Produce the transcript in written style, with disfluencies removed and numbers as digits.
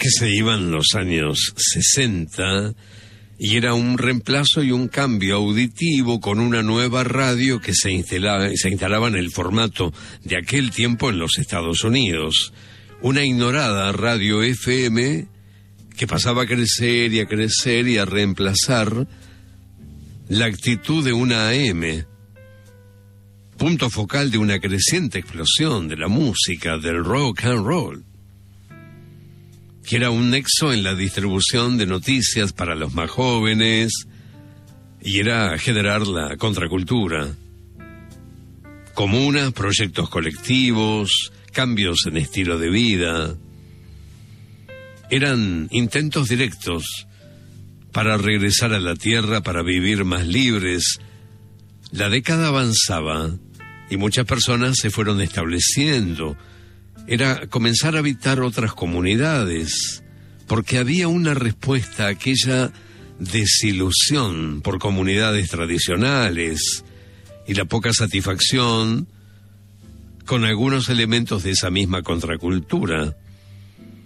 que se iban los años 60 y era un reemplazo y un cambio auditivo con una nueva radio que se instalaba en el formato de aquel tiempo en los Estados Unidos. Una ignorada radio FM que pasaba a crecer y a reemplazar la actitud de una AM, punto focal de una creciente explosión de la música, del rock and roll, que era un nexo en la distribución de noticias para los más jóvenes y era generar la contracultura. Comunas, proyectos colectivos, cambios en estilo de vida. Eran intentos directos para regresar a la tierra, para vivir más libres. La década avanzaba y muchas personas se fueron estableciendo. Era comenzar a habitar otras comunidades, porque había una respuesta a aquella desilusión por comunidades tradicionales y la poca satisfacción con algunos elementos de esa misma contracultura.